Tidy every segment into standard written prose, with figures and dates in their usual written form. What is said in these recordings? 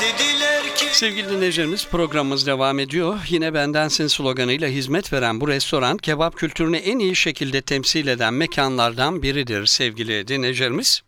Dediler ki... Sevgili dinleyicilerimiz, programımız devam ediyor. Yine bendensin sloganıyla hizmet veren bu restoran kebap kültürünü en iyi şekilde temsil eden mekanlardan biridir sevgili dinleyicilerimiz.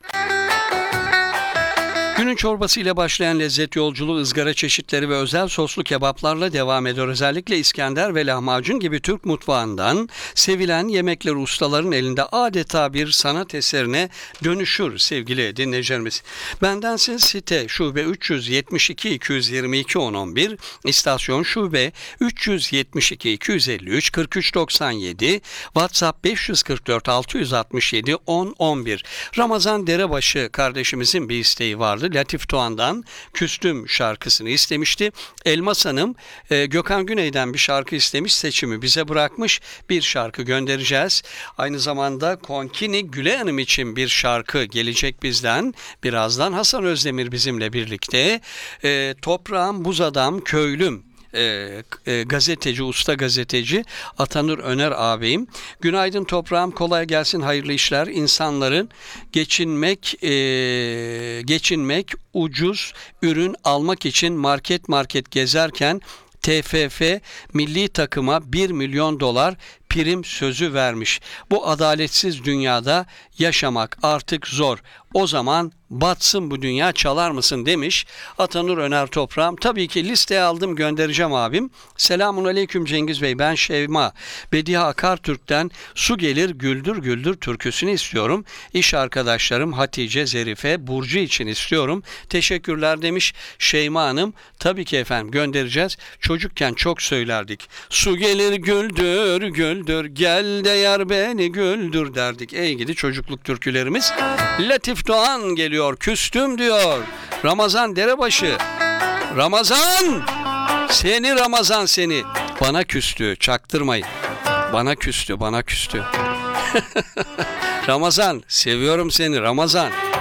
Günün çorbası ile başlayan lezzet yolculuğu ızgara çeşitleri ve özel soslu kebaplarla devam ediyor. Özellikle İskender ve lahmacun gibi Türk mutfağından sevilen yemekler ustaların elinde adeta bir sanat eserine dönüşür sevgili dinleyicilerimiz. Bendensin site şube 372 222 1011, istasyon şube 372 253 43 97, WhatsApp 544 667 10 11. Ramazan Derebaşı kardeşimizin bir isteği vardı. Latif Doğan'dan Küstüm şarkısını istemişti. Elmas Hanım Gökhan Güney'den bir şarkı istemiş, seçimi bize bırakmış. Bir şarkı göndereceğiz. Aynı zamanda Konkini Güle Hanım için bir şarkı gelecek bizden. Birazdan Hasan Özdemir bizimle birlikte. Toprağım Buz Adam Köylüm gazeteci, usta gazeteci Atanur Öner ağabeyim. Günaydın toprağım, kolay gelsin, hayırlı işler. İnsanların geçinmek, ucuz ürün almak için market gezerken TFF milli takıma 1 milyon dolar prim sözü vermiş. Bu adaletsiz dünyada yaşamak artık zor. O zaman batsın bu dünya, çalar mısın demiş Atanur Öner toprağım. Tabii ki listeye aldım, göndereceğim abim. Selamun aleyküm Cengiz Bey, ben Şevma. Bediha Akartürk'ten Su Gelir Güldür Güldür türküsünü istiyorum. İş arkadaşlarım Hatice, Zerife, Burcu için istiyorum. Teşekkürler demiş Şeyma Hanım. Tabii ki efendim, göndereceğiz. Çocukken çok söylerdik. Su gelir güldür güldür, gel de yar beni güldür derdik. Ey gidi çocukluk türkülerimiz. Latif Doğan geliyor, küstüm diyor. Ramazan Derebaşı. Ramazan! Seni Ramazan seni. Bana küstü, çaktırmayın. Bana küstü. Ramazan, seviyorum seni Ramazan.